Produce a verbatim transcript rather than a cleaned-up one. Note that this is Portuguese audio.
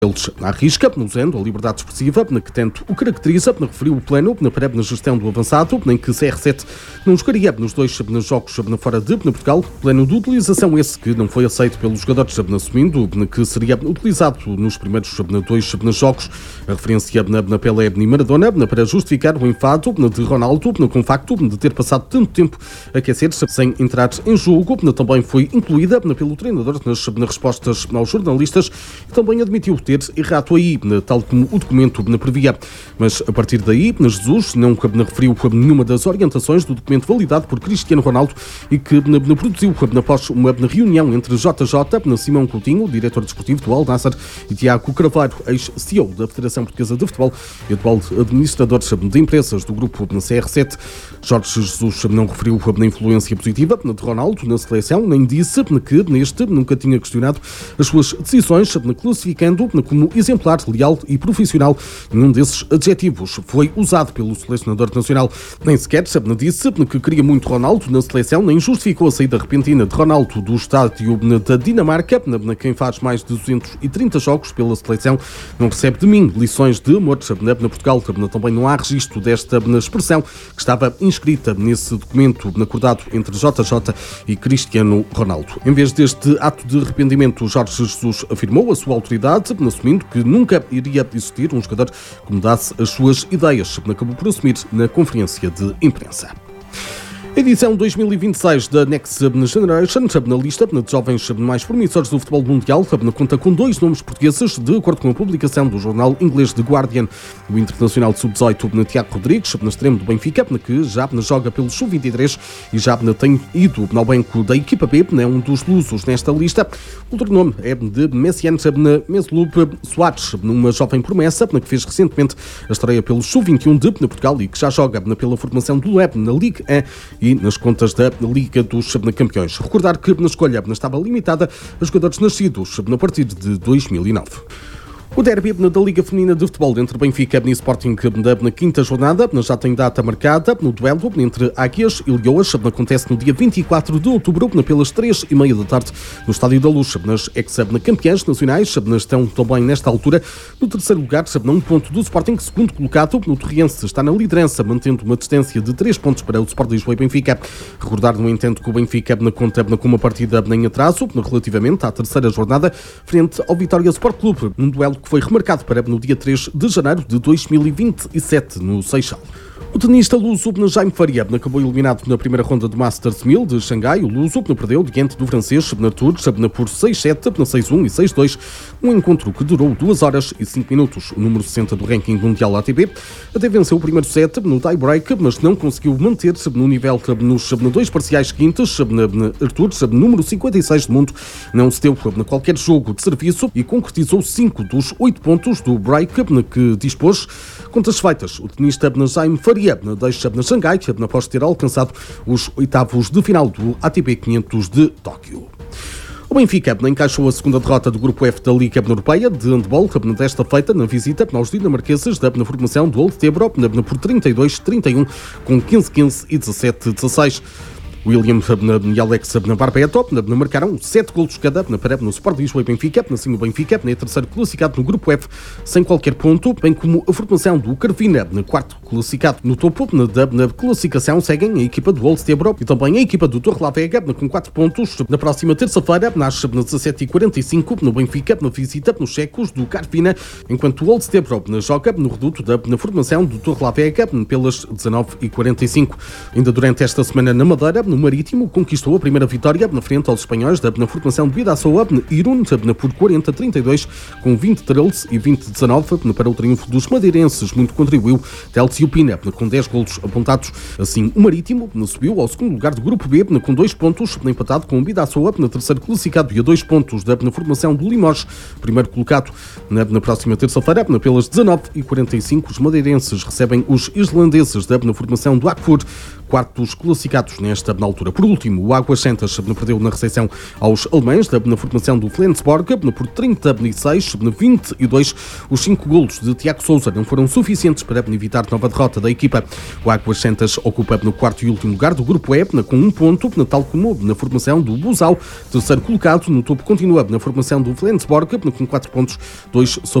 Eles arrisca, usando a liberdade expressiva, que tanto o caracteriza, referiu o plano, para a gestão do avançado, em que C R sete não jogaria nos dois jogos fora de Portugal. Plano de utilização esse que não foi aceito pelos jogadores, assumindo que seria utilizado nos primeiros dois jogos. A referência na Pelé e Maradona para justificar o enfado de Ronaldo com o facto de ter passado tanto tempo a aquecer-se sem entrar em jogo. Também foi incluída pelo treinador nas respostas aos jornalistas e também admitiu ter errado aí, tal como o documento previa. Mas a partir daí, Jesus não referiu nenhuma das orientações do documento validado por Cristiano Ronaldo e que produziu após uma reunião entre J J, Simão Coutinho, diretor desportivo do Al Nassr, e Tiago Carvalho, ex-C E O da Federação Portuguesa de Futebol e atual administrador de empresas do grupo C R sete. Jorge Jesus não referiu a influência positiva de Ronaldo na seleção, nem disse que neste nunca tinha questionado as suas decisões, classificando como exemplar, leal e profissional. Nenhum desses adjetivos foi usado pelo selecionador nacional. Nem sequer disse que queria muito Ronaldo na seleção, nem justificou a saída repentina de Ronaldo do estádio da Dinamarca, quem faz mais de duzentos e trinta jogos pela seleção. Não recebe de mim lições de amor na Portugal. Também não há registro desta expressão que estava inscrita nesse documento acordado entre J J e Cristiano Ronaldo. Em vez deste ato de arrependimento, Jorge Jesus afirmou a sua autoridade, assumindo que nunca iria existir um jogador que mudasse as suas ideias. Acabou por assumir na conferência de imprensa. Edição dois mil e vinte e seis da Next Generation, na lista de jovens mais promissores do futebol mundial, conta com dois nomes portugueses, de acordo com a publicação do jornal inglês The Guardian. O internacional de sub dezoito, Tiago Rodrigues, na extremo do Benfica, que já joga pelo sub vinte e três e já tem ido ao banco da equipa B, é um dos lusos nesta lista. O outro nome é de Messiane Mesloub Soares, uma jovem promessa que fez recentemente a estreia pelo sub vinte e um de Portugal e que já joga pela formação do L E B na Ligue um e nas contas da Liga dos Campeões. Recordar que na escolha estava limitada a jogadores nascidos a partir de dois mil e nove. O derby da Liga Feminina de Futebol entre Benfica e Sporting na quinta jornada já tem data marcada. No duelo entre Águias e Leoas acontece no dia vinte e quatro de outubro pelas três e meia da tarde no Estádio da Luz. Nas ex-campeãs nacionais estão também nesta altura no terceiro lugar, a um ponto do Sporting, segundo colocado no Torriense está na liderança, mantendo uma distância de três pontos para o Sport Lisboa e Benfica. Recordar, no entanto, que o Benfica conta com uma partida em atraso relativamente à terceira jornada frente ao Vitória Sport Clube, num duelo que foi remarcado para no dia três de janeiro de dois mil e vinte e sete no Seixal. O tenista luso Jaime Faria acabou eliminado na primeira ronda do Masters mil de Xangai. O luso perdeu diante do francês na Tours por seis sete, seis um e seis dois. Um encontro que durou duas horas e cinco minutos. O número sessenta do ranking mundial A T P até venceu o primeiro set no tie-break, mas não conseguiu manter-se no nível nos dois parciais seguintes. Arthur, número cinquenta e seis do mundo, não se deu a qualquer jogo de serviço e concretizou cinco dos oito pontos do break que dispôs. Contas feitas, o tenista Jaime Faria deixa na Xangai após ter alcançado os oitavos de final do A T P quinhentos de Tóquio. O Benfica encaixou a segunda derrota do Grupo F da Liga Europeia de handball desta feita na visita aos dinamarqueses na formação do Old Tebro por trinta e dois a trinta e um, com quinze a quinze e dezassete a dezasseis. William e Alex Barbeto marcaram sete golos cada para no Sport Lisboa e Benfica. Assim, o Benfica é terceiro classificado no Grupo F sem qualquer ponto, bem como a formação do Carvina, quarto classificado. No topo da classificação seguem a equipa do Old Tebro e também a equipa do Torrelavega com quatro pontos. Na próxima terça-feira, às dezassete e quarenta e cinco, no Benfica, na visita nos checos do Carvina, enquanto o Old Tebro joga no reduto da na formação do Torrelavega pelas dezanove e quarenta e cinco. Ainda durante esta semana na Madeira, no Marítimo, conquistou a primeira vitória na frente aos espanhóis na formação de Bidasoa, Irún, por quarenta a trinta e dois, com vinte treze e vinte a dezanove para o triunfo dos madeirenses. Muito contribuiu Telcio Pina, com dez golos apontados. Assim, o Marítimo subiu ao segundo lugar do Grupo B, com dois pontos, empatado com o Bidasoa, na terceiro classificado, e a dois pontos da formação do Limoges, primeiro colocado. Na, na próxima terça-feira, pelas dezanove e quarenta e cinco, os madeirenses recebem os islandeses da formação do Akfur, quartos classificados nesta na altura. Por último, o Águas Santas perdeu na recepção aos alemães na formação do Flensburg por trinta e seis a vinte e dois. Os cinco golos de Tiago Sousa não foram suficientes para evitar nova derrota da equipa. O Águas Santas ocupa no quarto e último lugar do grupo E, com um ponto, tal como na formação do Busau. Terceiro colocado no topo continua na formação do Flensburg com quatro pontos, dois sobre